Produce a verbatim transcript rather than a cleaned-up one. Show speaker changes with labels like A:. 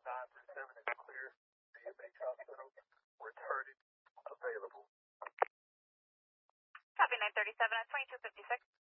A: nine three seven is clear. C M H Hospital, retarded, available.
B: Copy nine thirty-seven at twenty-two fifty-six.